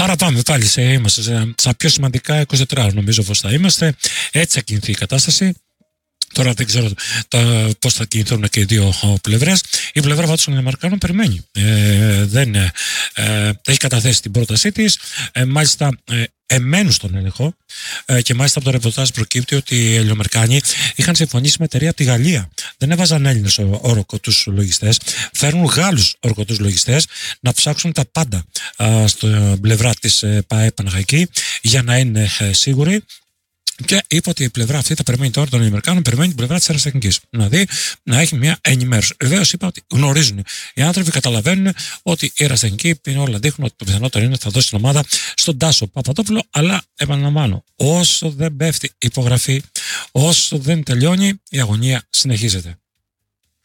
Άρα πάμε πάλι, είμαστε στα πιο σημαντικά 24, νομίζω πως θα είμαστε. Έτσι θα κινηθεί η κατάσταση. Τώρα δεν ξέρω πώς θα κινηθούν και οι δύο πλευρές. Η πλευρά πάντως των Αμερικανών περιμένει. Δεν έχει καταθέσει την πρότασή της. Μάλιστα εμένουν στον έλεγχο και μάλιστα από το ρεπορτάζ προκύπτει ότι οι Ελληνοαμερικάνοι είχαν συμφωνήσει με εταιρεία από τη Γαλλία. Δεν έβαζαν Έλληνες οροκωτούς λογιστές, φέρνουν Γάλλους οροκωτούς λογιστές να ψάξουν τα πάντα στην πλευρά της ΠΑΕ Παναχαϊκή για να είναι σίγουροι. Και είπε ότι η πλευρά αυτή θα περιμένει τώρα των Αμερικάνων, περιμένει την πλευρά της αεραστεχνικής. Δηλαδή να έχει μια ενημέρωση. Βεβαίως είπα ότι γνωρίζουν. Οι άνθρωποι καταλαβαίνουν ότι η αεραστεχνική όλα δείχνουν ότι το πιθανότερο είναι ότι θα δώσει την ομάδα στον Τάσο Παπαδόπουλο. Αλλά επαναλαμβάνω, όσο δεν πέφτει υπογραφή, όσο δεν τελειώνει, η αγωνία συνεχίζεται.